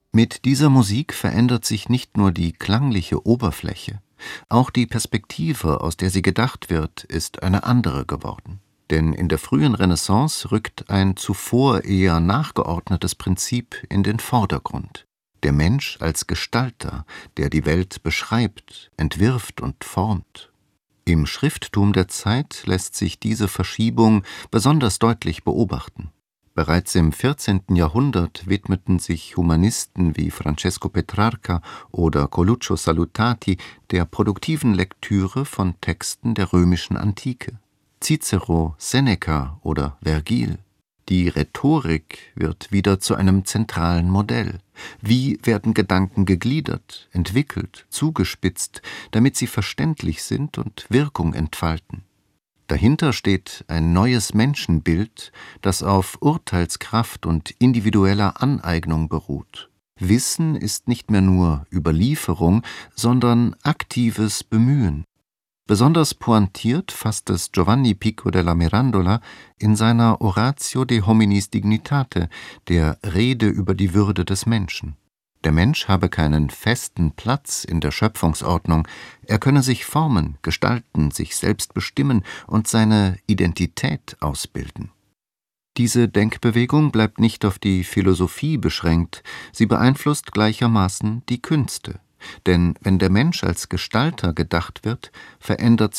Mit dieser Musik verändert sich nicht nur die klangliche Oberfläche, auch die Perspektive, aus der sie gedacht wird, ist eine andere geworden. Denn in der frühen Renaissance rückt ein zuvor eher nachgeordnetes Prinzip in den Vordergrund: der Mensch als Gestalter, der die Welt beschreibt, entwirft und formt. Im Schrifttum der Zeit lässt sich diese Verschiebung besonders deutlich beobachten. Bereits im 14. Jahrhundert widmeten sich Humanisten wie Francesco Petrarca oder Coluccio Salutati der produktiven Lektüre von Texten der römischen Antike. Cicero, Seneca oder Vergil. Die Rhetorik wird wieder zu einem zentralen Modell. Wie werden Gedanken gegliedert, entwickelt, zugespitzt, damit sie verständlich sind und Wirkung entfalten? Dahinter steht ein neues Menschenbild, das auf Urteilskraft und individueller Aneignung beruht. Wissen ist nicht mehr nur Überlieferung, sondern aktives Bemühen. Besonders pointiert fasst es Giovanni Pico della Mirandola in seiner Oratio de Hominis Dignitate, der Rede über die Würde des Menschen. Der Mensch habe keinen festen Platz in der Schöpfungsordnung, er könne sich formen, gestalten, sich selbst bestimmen und seine Identität ausbilden. Diese Denkbewegung bleibt nicht auf die Philosophie beschränkt, sie beeinflusst gleichermaßen die Künste. Denn wenn der Mensch als Gestalter gedacht wird, verändert